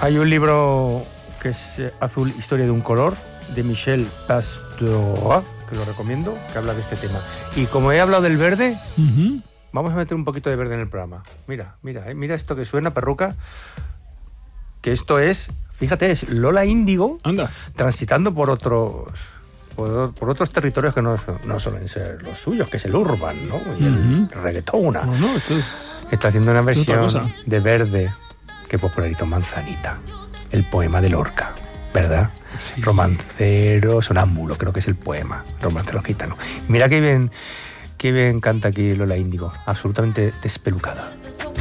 Hay un libro que es Azul, historia de un color, de Michel Pastore, que lo recomiendo, que habla de este tema. Y como he hablado del verde, vamos a meter un poquito de verde en el programa. Mira esto que suena, perruca, que esto es, fíjate, es Lola Índigo. Anda. Transitando por otros territorios que no suelen ser los suyos, que es el urban, ¿no? Y el reggaetón. No, esto es... Está haciendo una versión de verde que popularizó Manzanita, el poema de Lorca, ¿verdad? Sí. Romancero sonámbulo, creo que es el poema, romancero gitano. Mira qué bien canta aquí Lola Índigo, absolutamente despelucada.